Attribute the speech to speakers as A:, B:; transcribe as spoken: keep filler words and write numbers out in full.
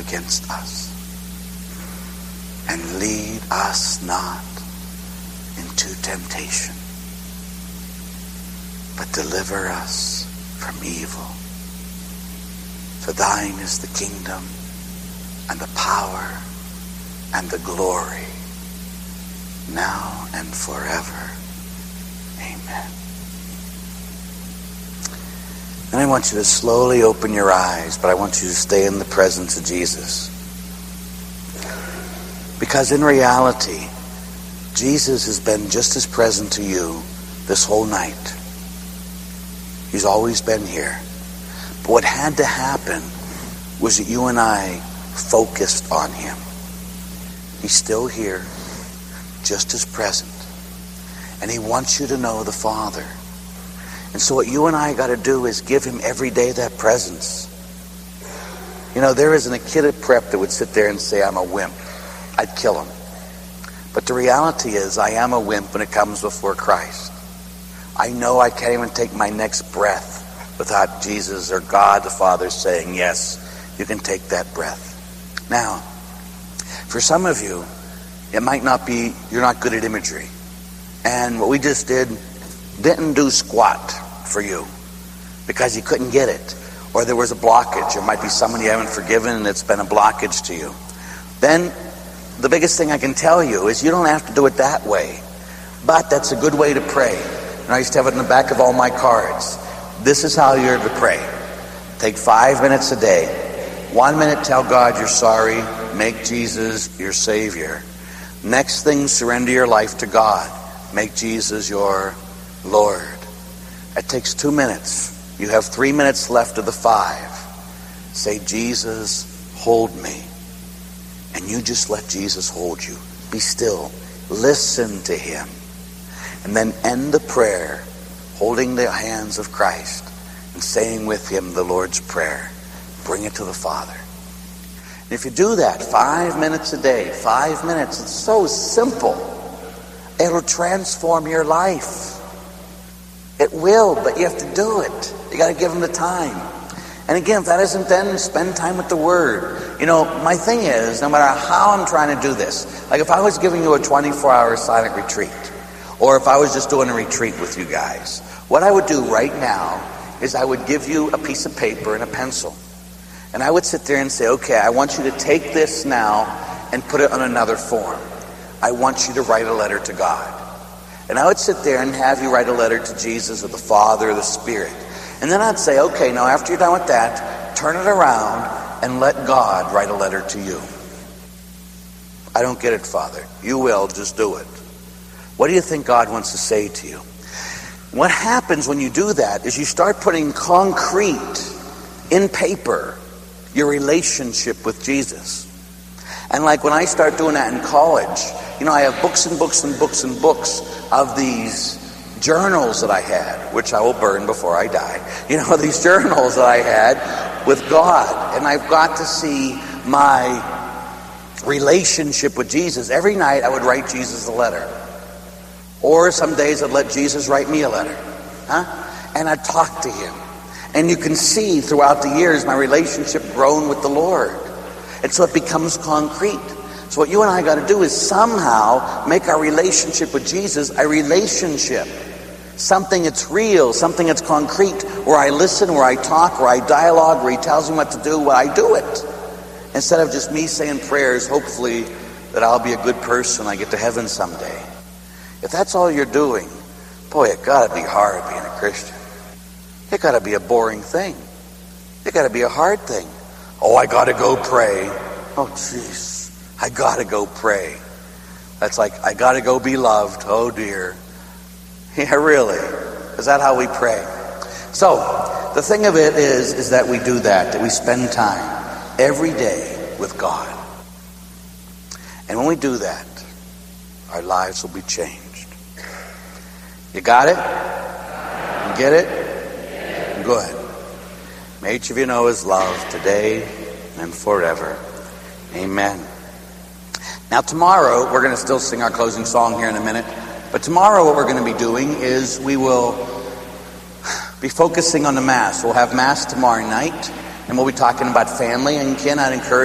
A: against us. And lead us not into temptation, but deliver us from evil. For thine is the kingdom and the power and the glory, now and forever. Amen. And I want you to slowly open your eyes, but I want you to stay in the presence of Jesus. Because in reality, Jesus has been just as present to you this whole night. He's always been here. But what had to happen was that you and I focused on him. He's still here, just as present. And he wants you to know the Father. And so what you and I got to do is give him every day that presence. You know, there isn't a kid at prep that would sit there and say, I'm a wimp. I'd kill him. But the reality is, I am a wimp when it comes before Christ. I know I can't even take my next breath without Jesus or God the Father saying, yes, you can take that breath. Now, for some of you, it might not be, you're not good at imagery. And what we just did didn't do squat for you because you couldn't get it. Or there was a blockage. It might be someone you haven't forgiven and it's been a blockage to you. Then the biggest thing I can tell you is you don't have to do it that way. But that's a good way to pray. And I used to have it in the back of all my cards. This is how you're to pray. Take five minutes a day. One minute, tell God you're sorry. Make Jesus your Savior. Next thing, surrender your life to God. Make Jesus your Lord. It takes two minutes. You have three minutes left of the five. Say, Jesus, hold me. And you just let Jesus hold you. Be still. Listen to him. And then end the prayer holding the hands of Christ and saying with him the Lord's Prayer. Bring it to the Father. And if you do that five minutes a day, five minutes, it's so simple. It'll transform your life. It will, but you have to do it. You got to give him the time. And again, if that isn't, then spend time with the Word. You know, my thing is, no matter how I'm trying to do this, like if I was giving you a twenty-four hour silent retreat, or if I was just doing a retreat with you guys, what I would do right now is I would give you a piece of paper and a pencil. And I would sit there and say, okay, I want you to take this now and put it on another form. I want you to write a letter to God. And I would sit there and have you write a letter to Jesus or the Father or the Spirit. And then I'd say, okay, now after you're done with that, turn it around and let God write a letter to you. I don't get it, Father. You will, just do it. What do you think God wants to say to you? What happens when you do that is you start putting concrete in paper your relationship with Jesus. And like when I start doing that in college, you know, I have books and books and books and books of these journals that I had, which I will burn before I die. You know, these journals that I had with God. And I've got to see my relationship with Jesus. Every night I would write Jesus a letter. Or some days I'd let Jesus write me a letter. Huh? And I'd talk to him. And you can see throughout the years my relationship grown with the Lord. And so it becomes concrete. So what you and I got to do is somehow make our relationship with Jesus a relationship. Something that's real, something that's concrete, where I listen, where I talk, where I dialogue, where he tells me what to do, where I do it. Instead of just me saying prayers, hopefully that I'll be a good person when I get to heaven someday. If that's all you're doing, boy, it got to be hard being a Christian. It got to be a boring thing. It got to be a hard thing. Oh, I got to go pray. Oh, jeez. I got to go pray. That's like, I got to go be loved. Oh, dear. Yeah, really? Is that how we pray? So, the thing of it is, is that we do that, that we spend time every day with God. And when we do that, our lives will be changed. You got it? You get it? Good. May each of you know his love today and forever. Amen. Now tomorrow, we're going to still sing our closing song here in a minute. But tomorrow what we're going to be doing is we will be focusing on the Mass. We'll have Mass tomorrow night. And we'll be talking about family. And Ken, I'd encourage